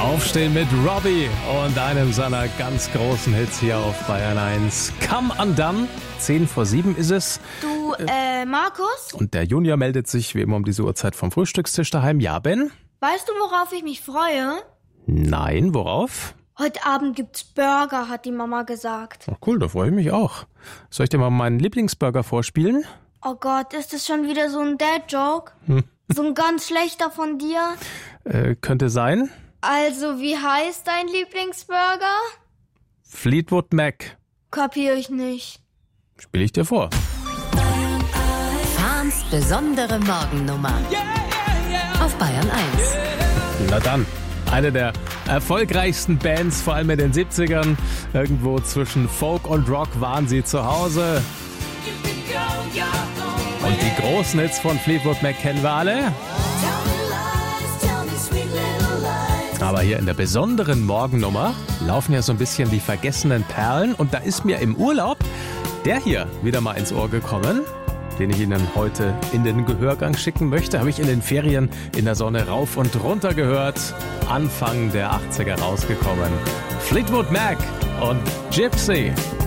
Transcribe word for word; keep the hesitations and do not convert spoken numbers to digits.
Aufstehen mit Robbie und einem seiner ganz großen Hits hier auf Bayern eins. Come Undone. Zehn vor sieben ist es. Du, äh, Markus? Und der Junior meldet sich wie immer um diese Uhrzeit vom Frühstückstisch daheim. Ja, Ben? Weißt du, worauf ich mich freue? Nein, worauf? Heute Abend gibt's Burger, hat die Mama gesagt. Oh, cool, da freue ich mich auch. Soll ich dir mal meinen Lieblingsburger vorspielen? Oh Gott, ist das schon wieder so ein Dad-Joke? Hm. So ein ganz schlechter von dir? Äh, könnte sein. Also, wie heißt dein Lieblingsburger? Fleetwood Mac. Kapier ich nicht. Spiel ich dir vor. Fahns besondere Morgennummer. Auf Bayern eins. Na dann, eine der erfolgreichsten Bands, vor allem in den siebzigern. Irgendwo zwischen Folk und Rock waren sie zu Hause. Und die großen Hits von Fleetwood Mac kennen wir alle. Aber hier in der besonderen Morgennummer laufen ja so ein bisschen die vergessenen Perlen. Und da ist mir im Urlaub der hier wieder mal ins Ohr gekommen, den ich Ihnen heute in den Gehörgang schicken möchte. Habe ich in den Ferien in der Sonne rauf und runter gehört. Anfang der achtziger rausgekommen. Fleetwood Mac und Gypsy.